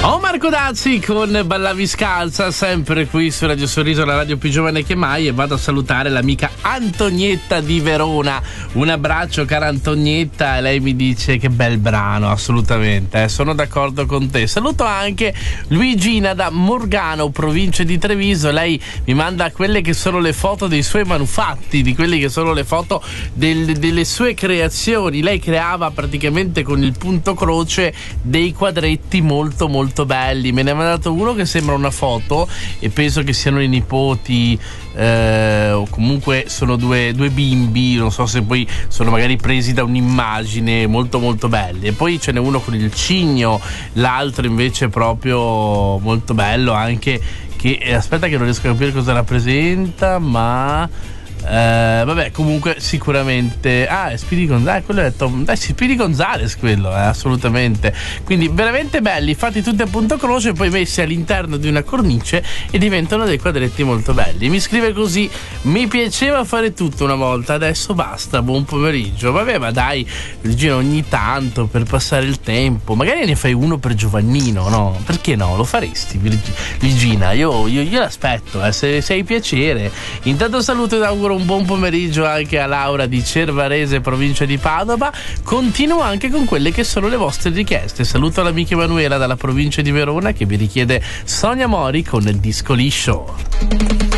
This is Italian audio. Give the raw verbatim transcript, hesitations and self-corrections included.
Oh, Marco Dazzi con Ballavi Scalza, sempre qui su Radio Sorriso, la radio più giovane che mai, e vado a salutare l'amica Antonietta di Verona. Un abbraccio, cara Antonietta, e lei mi dice che bel brano, assolutamente, eh, sono d'accordo con te. Saluto anche Luigina da Morgano, provincia di Treviso. Lei mi manda quelle che sono le foto dei suoi manufatti, di quelle che sono le foto del, delle sue creazioni. Lei creava praticamente con il punto croce dei quadretti molto molto belli. Me ne ha mandato uno che sembra una foto e penso che siano i nipoti, eh, o comunque sono due, due bimbi, non so se poi sono magari presi da un'immagine, molto molto belli. E poi ce n'è uno con il cigno, l'altro invece proprio molto bello anche, che aspetta che non riesco a capire cosa rappresenta, ma Uh, vabbè, comunque sicuramente ah è Speedy Gonzales, quello è Tom, dai, Speedy Gonzales quello, eh, assolutamente. Quindi veramente belli, fatti tutti a punto croce, poi messi all'interno di una cornice e diventano dei quadretti molto belli. Mi scrive così: mi piaceva fare tutto una volta, adesso basta, buon pomeriggio. Vabbè, ma dai Virginia, ogni tanto per passare il tempo magari ne fai uno per Giovannino, no? Perché no? Lo faresti, Virginia? Io, io, io l'aspetto, eh, se sei piacere. Intanto saluto ed auguro un buon pomeriggio anche a Laura di Cervarese, provincia di Padova. Continuo anche con quelle che sono le vostre richieste. Saluto l'amica Emanuela dalla provincia di Verona che vi richiede Sonia Mori con il disco liscio.